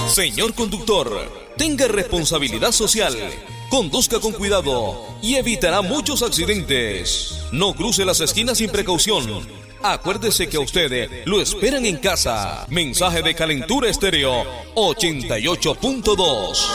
Señor conductor, tenga responsabilidad social, conduzca con cuidado y evitará muchos accidentes. No cruce las esquinas sin precaución. Acuérdese que a usted lo esperan en casa. Mensaje de Calentura Estéreo 88.2.